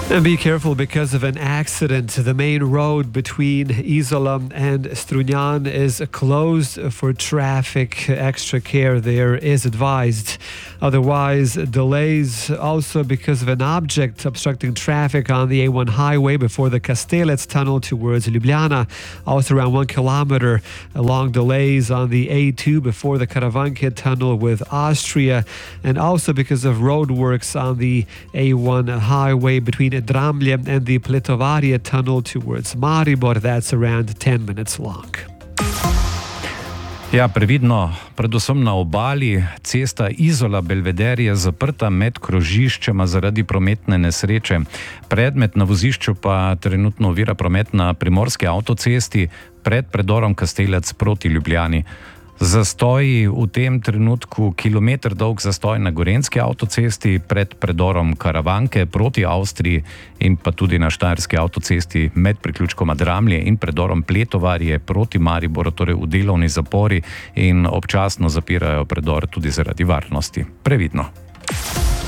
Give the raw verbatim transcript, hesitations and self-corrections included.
And be careful because of an accident. The main road between Isola and Strunjan is closed for traffic. Extra care there is advised. Otherwise, delays also because of an object obstructing traffic on the A one highway before the Kastelec tunnel towards Ljubljana. Also around one kilometer long delays on the A two before the Karavanke tunnel with Austria. And also because of roadworks on the A one highway between Dramlje and the Pletovarje tunnel towards Maribor. That's around ten minutes long. Ja, previdno, predvsem na obali. Cesta Izola-Belvedere je zaprta med krožiščema zaradi prometne nesreče. Predmet na vozišču pa trenutno ovira promet na primorski avtocesti pred predorom Kastelec proti Ljubljani. Zastoji v tem trenutku, kilometer dolg zastoj na gorenjski avtocesti pred predorom Karavanke proti Avstriji in pa tudi na štajerski avtocesti med priključkoma Dramlje in predorom Pletovarje proti Mariboru, torej v delovni zapori, in občasno zapirajo predor tudi zaradi varnosti. Previdno.